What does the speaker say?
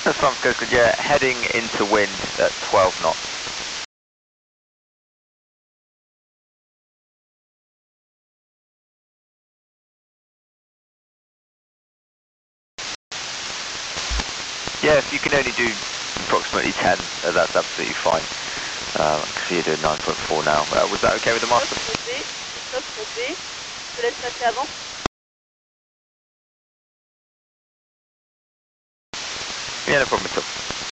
That sounds good, yeah, heading into wind at 12 knots. Yeah, if you can only do approximately 10, that's absolutely fine. Actually you're doing 9.4 now. Was that okay with the master? Stop, monter. Je te laisse passer avant. Yeah, no problem at all.